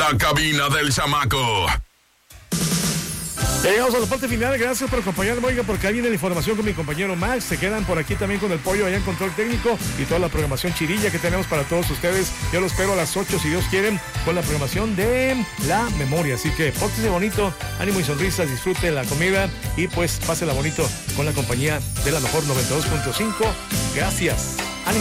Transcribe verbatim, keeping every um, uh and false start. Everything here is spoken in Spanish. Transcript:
La cabina del chamaco. Ya llegamos a la parte final, gracias por acompañarme, oiga, porque ahí viene la información con mi compañero Max, se quedan por aquí también con el pollo allá en control técnico y toda la programación chirilla que tenemos para todos ustedes. Yo los espero a las ocho si Dios quiere con la programación de La Memoria, así que pórtese bonito, ánimo y sonrisas, disfrute la comida y pues pásela bonito con la compañía de la mejor noventa y dos punto cinco. Gracias.